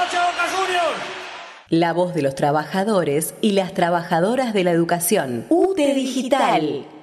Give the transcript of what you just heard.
La voz de los trabajadores y las trabajadoras de la educación. UTE Digital.